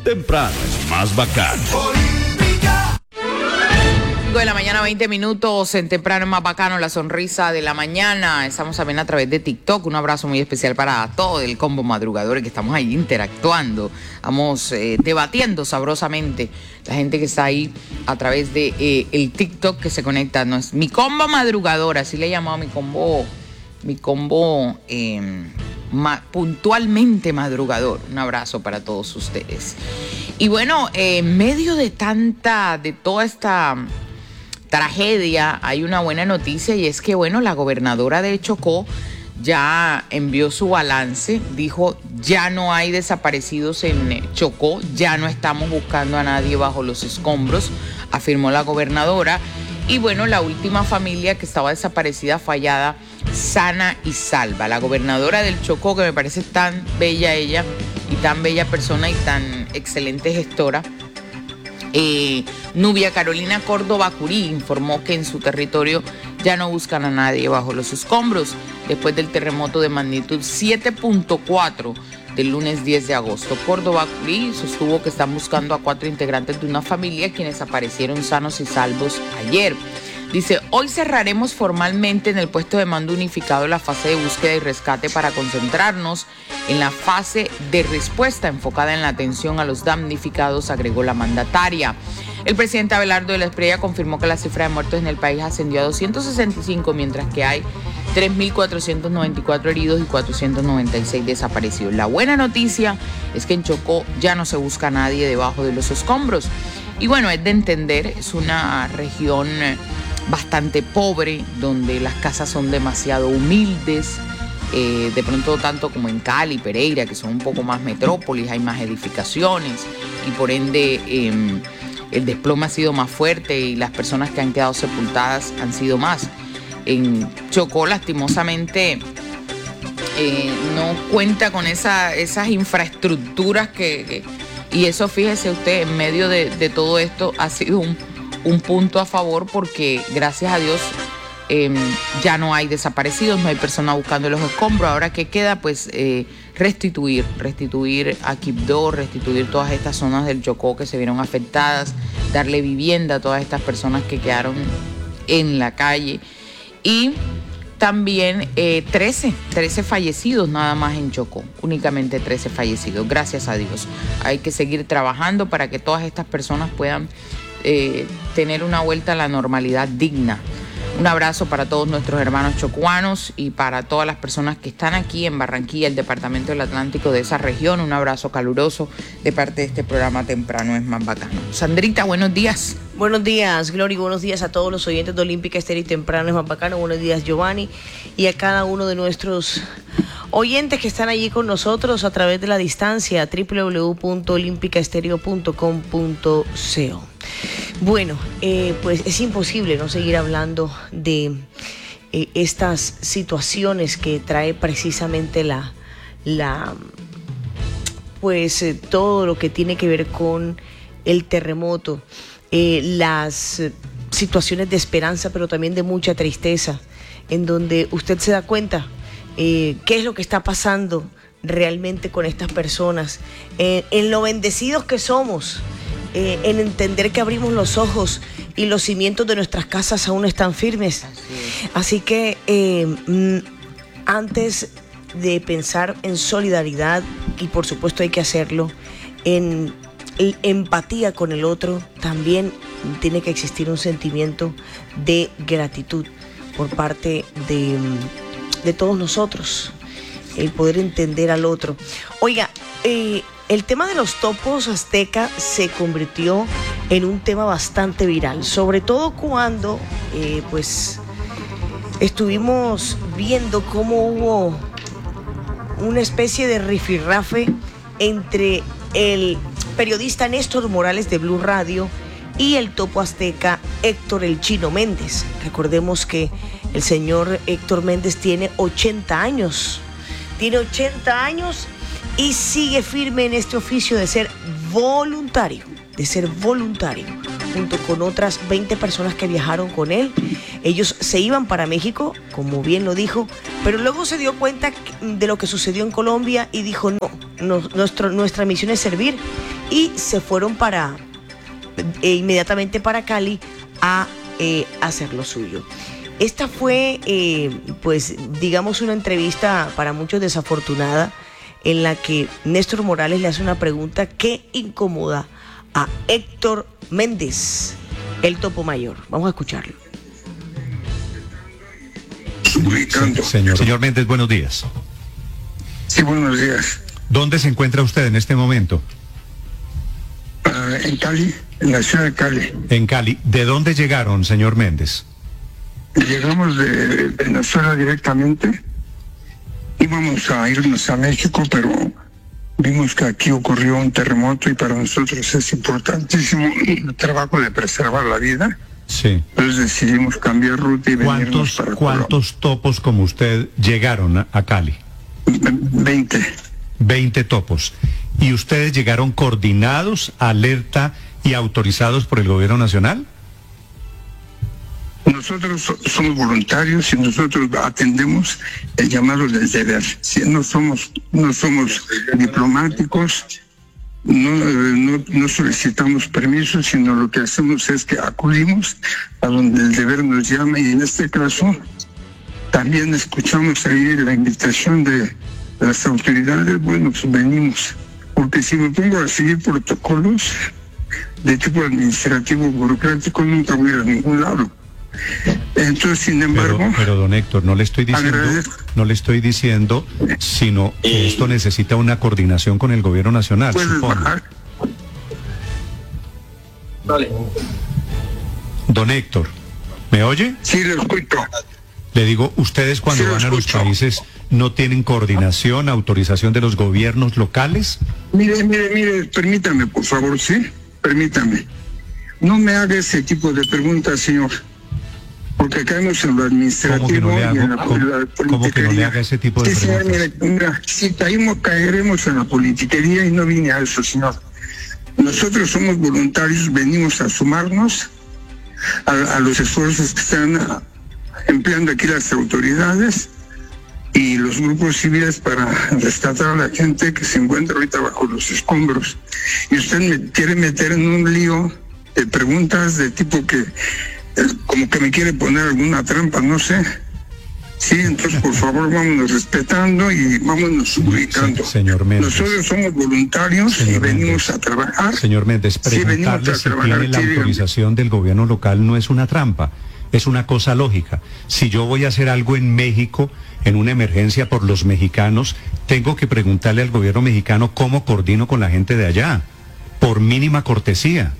Temprano es más bacano. 5 de la mañana, 20 minutos, en Temprano es más bacano, la sonrisa de la mañana. Estamos también a través de TikTok. Un abrazo muy especial para todo el combo madrugador que estamos ahí interactuando. Vamos debatiendo sabrosamente. La gente que está ahí a través de el TikTok que se conecta. No es mi combo madrugador, así le he llamado mi combo puntualmente madrugador. Un abrazo para todos ustedes. Y bueno, en medio de toda esta tragedia, hay una buena noticia, y es que, bueno, la gobernadora de Chocó ya envió su balance, dijo ya no hay desaparecidos en Chocó, ya no estamos buscando a nadie bajo los escombros, afirmó la gobernadora. Y bueno, la última familia que estaba desaparecida fue hallada sana y salva. La gobernadora del Chocó, que me parece tan bella ella, y tan bella persona y tan excelente gestora, Nubia Carolina Córdoba Curí, informó que en su territorio ya no buscan a nadie bajo los escombros después del terremoto de magnitud 7.4 del lunes 10 de agosto. Córdoba Curí sostuvo que están buscando a 4 integrantes de una familia quienes aparecieron sanos y salvos ayer. Dice, hoy cerraremos formalmente en el puesto de mando unificado la fase de búsqueda y rescate para concentrarnos en la fase de respuesta enfocada en la atención a los damnificados, agregó la mandataria. El presidente Abelardo de la Espriella confirmó que la cifra de muertos en el país ascendió a 265, mientras que hay 3.494 heridos y 496 desaparecidos. La buena noticia es que en Chocó ya no se busca a nadie debajo de los escombros. Y bueno, es de entender, es una región bastante pobre, donde las casas son demasiado humildes, de pronto tanto como en Cali, Pereira, que son un poco más metrópolis, hay más edificaciones y por ende el desplome ha sido más fuerte y las personas que han quedado sepultadas han sido más. En Chocó, lastimosamente, no cuenta con esas infraestructuras y eso, fíjese usted, en medio de todo esto ha sido un punto a favor, porque gracias a Dios ya no hay desaparecidos, no hay personas buscando los escombros. Ahora, ¿qué queda? Pues restituir a Quibdó, restituir todas estas zonas del Chocó que se vieron afectadas, darle vivienda a todas estas personas que quedaron en la calle. Y también 13 fallecidos nada más en Chocó, únicamente 13 fallecidos, gracias a Dios. Hay que seguir trabajando para que todas estas personas puedan tener una vuelta a la normalidad digna. Un abrazo para todos nuestros hermanos chocuanos y para todas las personas que están aquí en Barranquilla, el departamento del Atlántico, de esa región. Un abrazo caluroso de parte de este programa Temprano es más bacano. Sandrita, buenos días. Buenos días, Glory. Buenos días a todos los oyentes de Olímpica Estéreo y Temprano es más bacano. Buenos días, Giovanni, y a cada uno de nuestros oyentes que están allí con nosotros a través de la distancia, www.olimpicaestereo.com.co. Bueno, pues es imposible no seguir hablando de estas situaciones que trae precisamente todo lo que tiene que ver con el terremoto, las situaciones de esperanza, pero también de mucha tristeza, en donde usted se da cuenta qué es lo que está pasando realmente con estas personas, en lo bendecidos que somos, en entender que abrimos los ojos y los cimientos de nuestras casas aún están firmes. Así que antes de pensar en solidaridad, y por supuesto hay que hacerlo, en empatía con el otro, también tiene que existir un sentimiento de gratitud por parte de todos nosotros, el poder entender al otro. Oiga, el tema de los topos azteca se convirtió en un tema bastante viral, sobre todo cuando pues estuvimos viendo cómo hubo una especie de rifirrafe entre el periodista Néstor Morales de Blue Radio y el topo azteca Héctor El Chino Méndez. Recordemos que el señor Héctor Méndez tiene 80 años. Tiene 80 años y sigue firme en este oficio de ser voluntario, junto con otras 20 personas que viajaron con él. Ellos se iban para México, como bien lo dijo, pero luego se dio cuenta de lo que sucedió en Colombia y dijo, nuestra misión es servir, y se fueron inmediatamente para Cali a hacer lo suyo. Esta fue, pues, digamos, una entrevista para muchos desafortunada, en la que Néstor Morales le hace una pregunta que incomoda a Héctor Méndez, el Topo Mayor. Vamos a escucharlo. Señor Méndez, buenos días. Sí, buenos días. ¿Dónde se encuentra usted en este momento? En Cali, en la ciudad de Cali. En Cali. ¿De dónde llegaron, señor Méndez? Llegamos de Venezuela directamente. Íbamos a irnos a México, pero vimos que aquí ocurrió un terremoto y para nosotros es importantísimo el trabajo de preservar la vida. Sí. Entonces decidimos cambiar ruta y venirnos para Colombia. ¿Cuántos topos como usted llegaron a Cali? 20. 20 topos. ¿Y ustedes llegaron coordinados, alerta y autorizados por el gobierno nacional? Nosotros somos voluntarios y nosotros atendemos el llamado del deber. Si no somos diplomáticos, no solicitamos permiso, sino lo que hacemos es que acudimos a donde el deber nos llama, y en este caso también escuchamos ahí la invitación de las autoridades. Bueno, pues venimos, porque si me pongo a seguir protocolos de tipo administrativo, burocrático, nunca voy a ir a ningún lado. Entonces, sin embargo, pero don Héctor, no le estoy diciendo, sino que esto necesita una coordinación con el gobierno nacional. ¿Puedes bajar? Vale. Don Héctor, ¿me oye? Sí, lo escucho. Le digo, ustedes cuando van a los países no tienen coordinación, autorización de los gobiernos locales. Mire, permítame, por favor, ¿sí? Permítame. No me haga ese tipo de preguntas, señor. Porque caemos en lo administrativo y en la politiquería. ¿Cómo que no le haga ese tipo de preguntas? Señor, mira, si caeremos en la politiquería, y no vine a eso, señor. Nosotros somos voluntarios, venimos a sumarnos a los esfuerzos que están empleando aquí las autoridades y los grupos civiles para rescatar a la gente que se encuentra ahorita bajo los escombros. Y usted me quiere meter en un lío de preguntas de tipo que como que me quiere poner alguna trampa, no sé. Sí, entonces por favor vámonos respetando y vámonos ubicando. Señor Méndez, nosotros somos voluntarios y venimos a trabajar. Señor Méndez, preguntarle si tiene la autorización del gobierno local no es una trampa, es una cosa lógica. Si yo voy a hacer algo en México, en una emergencia por los mexicanos, tengo que preguntarle al gobierno mexicano cómo coordino con la gente de allá, por mínima cortesía.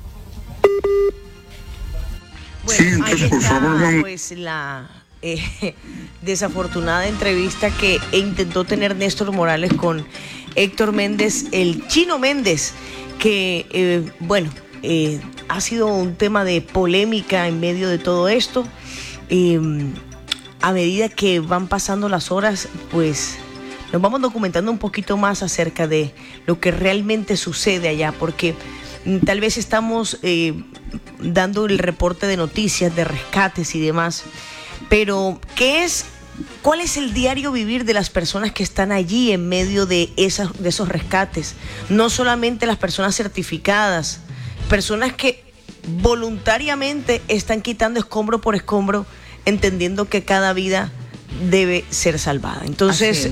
Bueno, sí, entonces por favor vamos. Pues la desafortunada entrevista que intentó tener Néstor Morales con Héctor Méndez, el Chino Méndez, que ha sido un tema de polémica en medio de todo esto. A medida que van pasando las horas, pues nos vamos documentando un poquito más acerca de lo que realmente sucede allá, porque tal vez estamos dando el reporte de noticias, de rescates y demás, pero ¿cuál es el diario vivir de las personas que están allí en medio de esos rescates? No solamente las personas certificadas, personas que voluntariamente están quitando escombro por escombro, entendiendo que cada vida debe ser salvada. Entonces,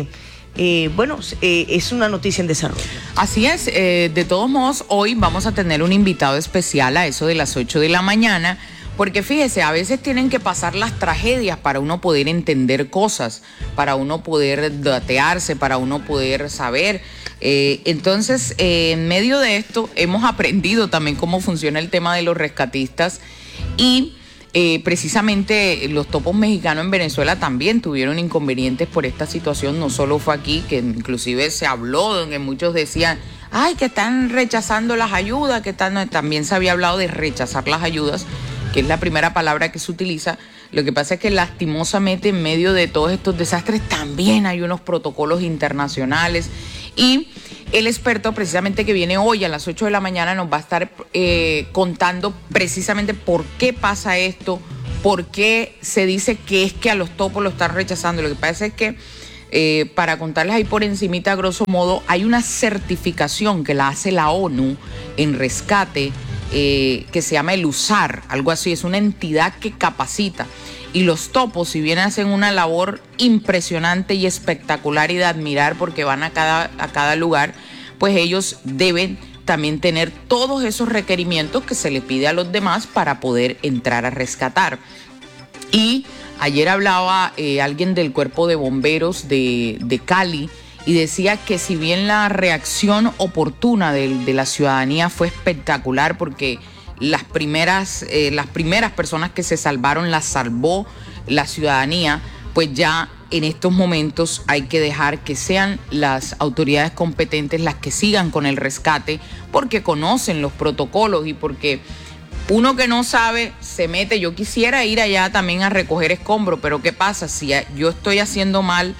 es una noticia en desarrollo. Así es, de todos modos, hoy vamos a tener un invitado especial a eso de las 8 de la mañana, porque fíjese, a veces tienen que pasar las tragedias para uno poder entender cosas, para uno poder datearse, para uno poder saber. Entonces, en medio de esto, hemos aprendido también cómo funciona el tema de los rescatistas y precisamente los topos mexicanos en Venezuela también tuvieron inconvenientes por esta situación. No solo fue aquí, que inclusive se habló, donde muchos decían, ay, que están rechazando las ayudas, también se había hablado de rechazar las ayudas, que es la primera palabra que se utiliza. Lo que pasa es que lastimosamente en medio de todos estos desastres también hay unos protocolos internacionales, y el experto precisamente que viene hoy a las 8 de la mañana nos va a estar contando precisamente por qué pasa esto, por qué se dice que es que a los topos lo están rechazando. Lo que pasa es que Para contarles ahí por encimita, grosso modo, hay una certificación que la hace la ONU en rescate, que se llama el USAR, algo así, es una entidad que capacita. Y los topos, si bien hacen una labor impresionante y espectacular y de admirar porque van a cada lugar, pues ellos deben también tener todos esos requerimientos que se le pide a los demás para poder entrar a rescatar. Y ayer hablaba alguien del cuerpo de bomberos de Cali y decía que si bien la reacción oportuna de la ciudadanía fue espectacular porque las primeras personas que se salvaron las salvó la ciudadanía, pues ya en estos momentos hay que dejar que sean las autoridades competentes las que sigan con el rescate porque conocen los protocolos y porque uno que no sabe se mete. Yo quisiera ir allá también a recoger escombros, pero ¿qué pasa? Si yo estoy haciendo mal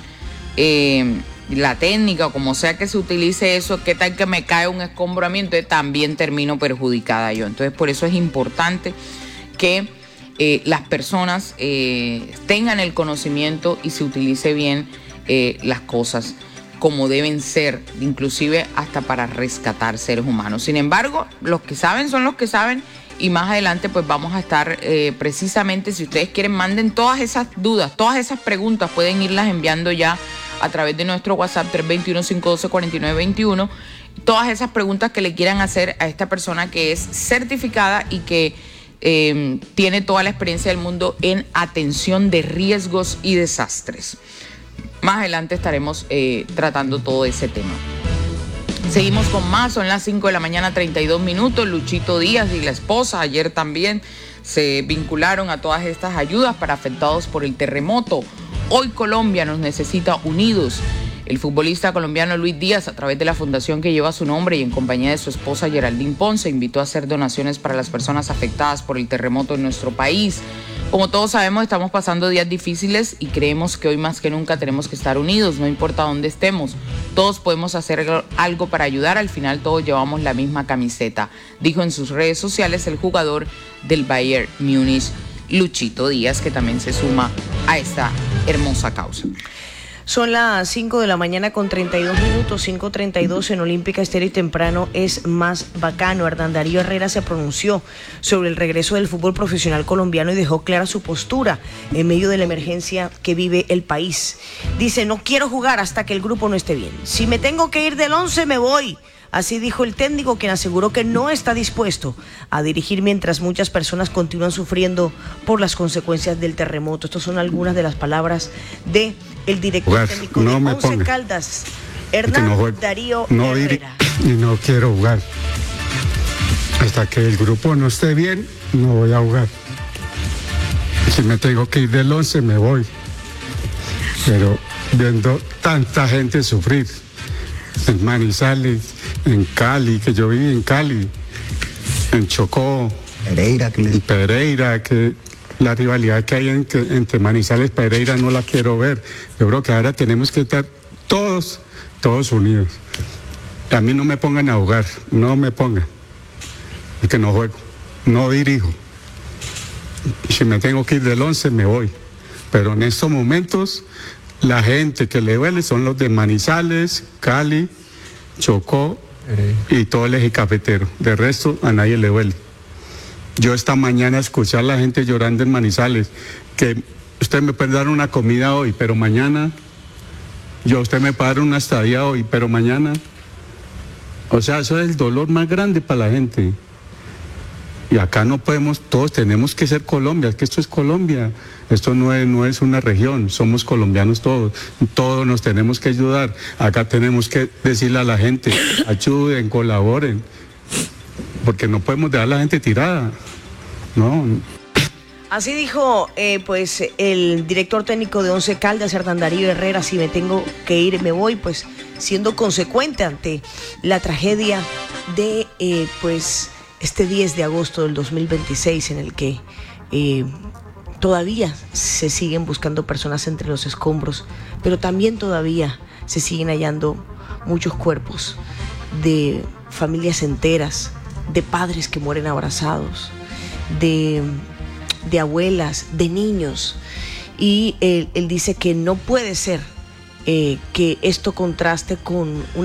la técnica o como sea que se utilice eso, ¿qué tal que me cae un escombro a mí? Entonces también termino perjudicada yo. Entonces por eso es importante que las personas tengan el conocimiento y se utilice bien las cosas como deben ser, inclusive hasta para rescatar seres humanos. Sin embargo, los que saben son los que saben y más adelante pues vamos a estar precisamente, si ustedes quieren, manden todas esas dudas, todas esas preguntas, pueden irlas enviando ya a través de nuestro WhatsApp 321-512-4921, todas esas preguntas que le quieran hacer a esta persona que es certificada y que tiene toda la experiencia del mundo en atención de riesgos y desastres. Más adelante estaremos tratando todo ese tema. Seguimos con más, son las 5 de la mañana, 32 minutos. Luchito Díaz y la esposa ayer también se vincularon a todas estas ayudas para afectados por el terremoto. Hoy Colombia nos necesita unidos. El futbolista colombiano Luis Díaz, a través de la fundación que lleva su nombre y en compañía de su esposa Geraldine Ponce, invitó a hacer donaciones para las personas afectadas por el terremoto en nuestro país. Como todos sabemos, estamos pasando días difíciles y creemos que hoy más que nunca tenemos que estar unidos, no importa dónde estemos. Todos podemos hacer algo para ayudar, al final todos llevamos la misma camiseta, dijo en sus redes sociales el jugador del Bayern Múnich, Luchito Díaz, que también se suma a esta hermosa causa. Son las 5 de la mañana con 32 minutos, 5:32 en Olímpica Estéreo y temprano es más bacano. Hernán Darío Herrera se pronunció sobre el regreso del fútbol profesional colombiano y dejó clara su postura en medio de la emergencia que vive el país. Dice, no quiero jugar hasta que el grupo no esté bien. Si me tengo que ir del 11 me voy. Así dijo el técnico, quien aseguró que no está dispuesto a dirigir mientras muchas personas continúan sufriendo por las consecuencias del terremoto. Estas son algunas de las palabras de el director técnico de Once Caldas, Hernán Darío Herrera. Y no quiero jugar. Hasta que el grupo no esté bien, no voy a jugar. Si me tengo que ir del 11, me voy. Pero viendo tanta gente sufrir, en Manizales, en Cali, que yo viví en Cali, en Chocó, en Pereira, que la rivalidad que hay entre Manizales y Pereira no la quiero ver. Yo creo que ahora tenemos que estar todos unidos. A mí no me pongan a jugar, no me pongan, porque no juego, no dirijo. Si me tengo que ir del 11, me voy. Pero en estos momentos, la gente que le duele son los de Manizales, Cali, Chocó y todo el eje cafetero. De resto, a nadie le duele. Yo esta mañana escuché a la gente llorando en Manizales, que usted me puede dar una comida hoy, pero mañana, usted me puede dar una estadía hoy, pero mañana. O sea, eso es el dolor más grande para la gente. Y acá no podemos, todos tenemos que ser Colombia, es que esto es Colombia, esto no es una región, somos colombianos todos nos tenemos que ayudar. Acá tenemos que decirle a la gente, ayuden, colaboren, porque no podemos dejar a la gente tirada, no. Así dijo pues el director técnico de Once Caldas, Hernán Darío Herrera. Si me tengo que ir, me voy, pues siendo consecuente ante la tragedia de pues este 10 de agosto del 2026 en el que todavía se siguen buscando personas entre los escombros, pero también todavía se siguen hallando muchos cuerpos de familias enteras, de padres que mueren abrazados, de abuelas, de niños. Y él dice que no puede ser que esto contraste con una